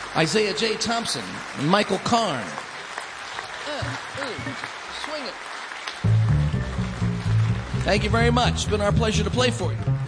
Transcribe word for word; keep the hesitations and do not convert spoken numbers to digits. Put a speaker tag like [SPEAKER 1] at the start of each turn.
[SPEAKER 1] Isaiah J. Thompson and Michael Karn. Uh, ooh, swing it. Thank you very much. It's been our pleasure to play for you.